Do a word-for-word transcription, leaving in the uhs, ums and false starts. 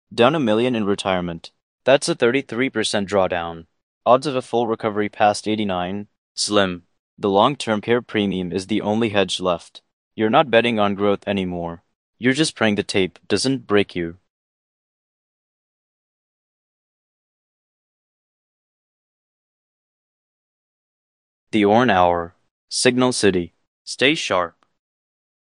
Down a million in retirement. That's a thirty-three percent drawdown. Odds of a full recovery past eighty-nine? Slim. The long-term care premium is the only hedge left. You're not betting on growth anymore. You're just praying the tape doesn't break you. The Orn Hour. Signal City. Stay sharp.